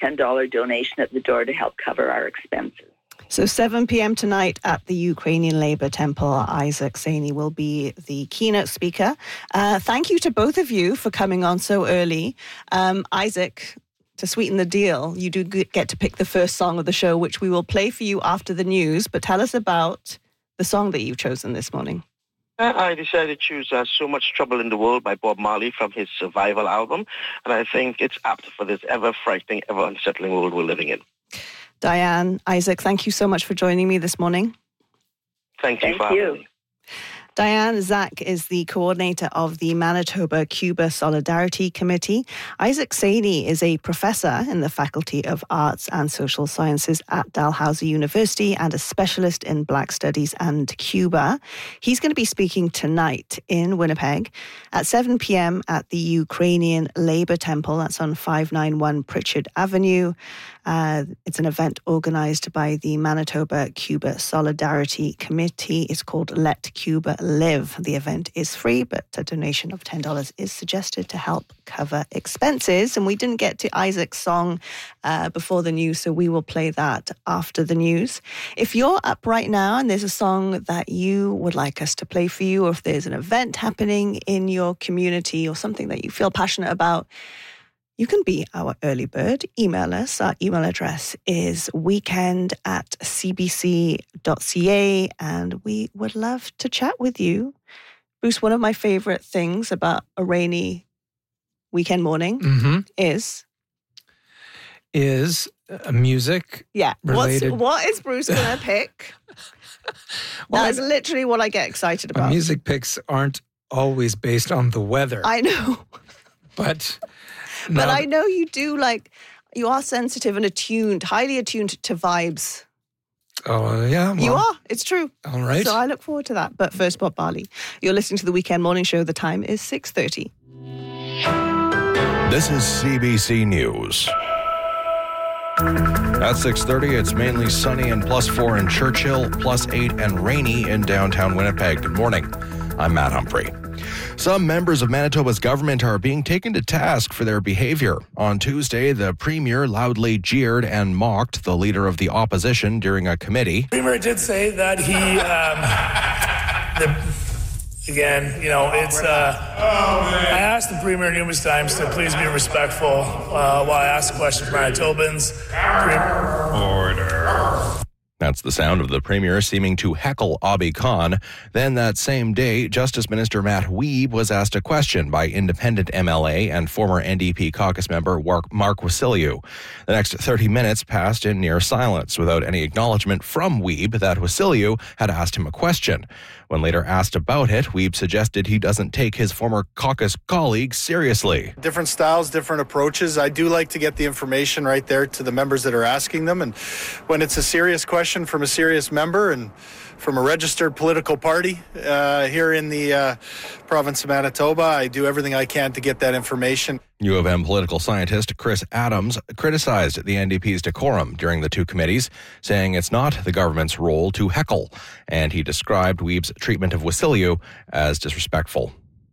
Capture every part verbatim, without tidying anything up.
ten dollars donation at the door to help cover our expenses. So seven p.m. tonight at the Ukrainian Labour Temple, Isaac Saini will be the keynote speaker. Uh, thank you to both of you for coming on so early. Um, Isaac, to sweeten the deal, you do get to pick the first song of the show, which we will play for you after the news. But tell us about the song that you've chosen this morning. I decided to choose uh, So Much Trouble in the World by Bob Marley from his Survival album. And I think it's apt for this ever-frightening, ever-unsettling world we're living in. Diane, Isaac, thank you so much for joining me this morning. Thank you Thank for you. having me. Diane Zak is the coordinator of the Manitoba-Cuba Solidarity Committee. Isaac Saini is a professor in the Faculty of Arts and Social Sciences at Dalhousie University and a specialist in Black Studies and Cuba. He's going to be speaking tonight in Winnipeg at seven p.m. at the Ukrainian Labour Temple. That's on five ninety-one Pritchard Avenue. Uh, it's an event organised by the Manitoba-Cuba Solidarity Committee. It's called Let Cuba Live. The event is free, but a donation of ten dollars is suggested to help cover expenses. And we didn't get to Isaac's song uh, before the news, so we will play that after the news. If you're up right now and there's a song that you would like us to play for you, or if there's an event happening in your community or something that you feel passionate about, you can be our early bird. Email us. Our email address is weekend at c b c dot c a, and we would love to chat with you. Bruce, one of my favorite things about a rainy weekend morning mm-hmm. is... Is uh, music Yeah. related. What's, what is Bruce going to pick? Well, That's literally what I get excited my about. music picks aren't always based on the weather. I know. But... But now, I know you do, like, you are sensitive and attuned, highly attuned to vibes. Oh, yeah. Well, You are. It's true. All right. So I look forward to that. But first, Bob Marley. You're listening to the Weekend Morning Show. The time is six thirty. This is C B C News. At six thirty, it's mainly sunny and plus four in Churchill, plus eight and rainy in downtown Winnipeg. Good morning. I'm Matt Humphrey. Some members of Manitoba's government are being taken to task for their behavior. On Tuesday, the Premier loudly jeered and mocked the leader of the opposition during a committee. The Premier did say that he, um, the, again, you know, it's, uh, I asked the Premier numerous times to please be respectful uh, while I ask a question from Manitobans. Order. That's the sound of the Premier seeming to heckle Abi Khan. Then that same day, Justice Minister Matt Wiebe was asked a question by independent M L A and former N D P caucus member Mark Wasyliw. The next thirty minutes passed in near silence without any acknowledgement from Wiebe that Wasyliw had asked him a question. When later asked about it, Wiebe suggested he doesn't take his former caucus colleague seriously. Different styles, different approaches. I do like to get the information right there to the members that are asking them. And when it's a serious question from a serious member and from a registered political party uh, here in the uh, province of Manitoba, I do everything I can to get that information. U of M political scientist Chris Adams criticized the N D P's decorum during the two committees, saying it's not the government's role to heckle, and he described Wiebe's treatment of Wasyliw as disrespectful.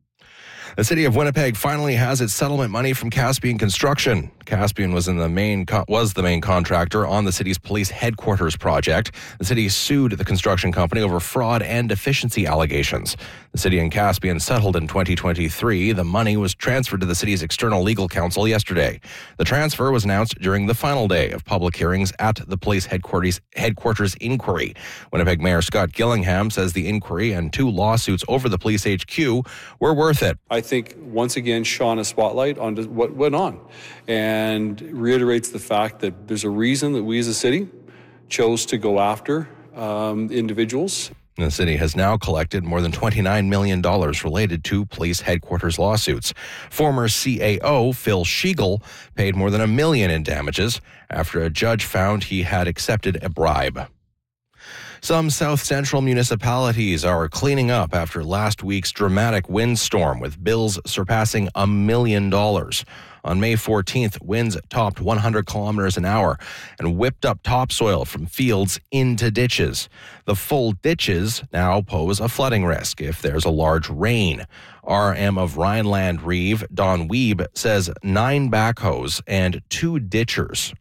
The city of Winnipeg finally has its settlement money from Caspian Construction. Caspian was in the main co- was the main contractor on the city's police headquarters project. The city sued the construction company over fraud and deficiency allegations. The city and Caspian settled in twenty twenty-three. The money was transferred to the city's external legal counsel yesterday. The transfer was announced during the final day of public hearings at the police headquarters headquarters inquiry. Winnipeg Mayor Scott Gillingham says the inquiry and two lawsuits over the police H Q were worth it. I think once again shone a spotlight on what went on and reiterates the fact that there's a reason that we as a city chose to go after um, individuals. The city has now collected more than twenty-nine million dollars related to police headquarters lawsuits. Former C A O Phil Schiegel paid more than a million in damages after a judge found he had accepted a bribe. Some South Central municipalities are cleaning up after last week's dramatic windstorm, with bills surpassing a million dollars. On May fourteenth, winds topped one hundred kilometers an hour and whipped up topsoil from fields into ditches. The full ditches now pose a flooding risk if there's a large rain. R M of Rhineland Reeve, Don Wiebe, says nine backhoes and two ditchers